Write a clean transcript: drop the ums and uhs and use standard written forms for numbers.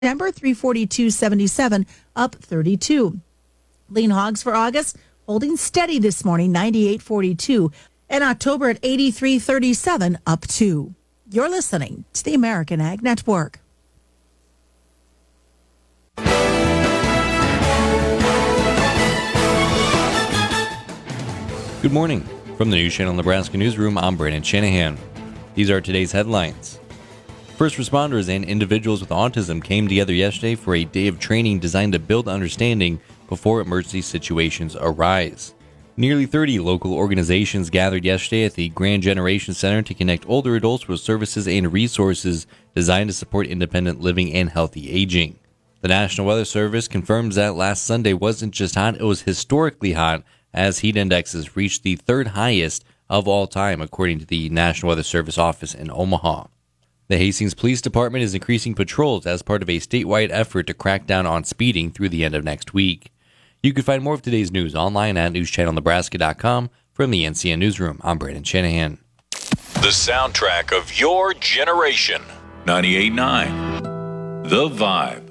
September, 342.77, up 32. Lean hogs for August holding steady this morning, 98.42. And October at 83.37, up 2. You're listening to the American Ag Network. Good morning. From the News Channel Nebraska Newsroom, I'm Brandon Shanahan. These are today's headlines. First responders and individuals with autism came together yesterday for a day of training designed to build understanding before emergency situations arise. Nearly 30 local organizations gathered yesterday at the Grand Generation Center to connect older adults with services and resources designed to support independent living and healthy aging. The National Weather Service confirms that last Sunday wasn't just hot, it was historically hot as heat indexes reached the third highest of all time, according to the National Weather Service office in Omaha. The Hastings Police Department is increasing patrols as part of a statewide effort to crack down on speeding through the end of next week. You can find more of today's news online at newschannelnebraska.com. From the NCN Newsroom, I'm Brandon Shanahan. The soundtrack of your generation. 98.9 The Vibe.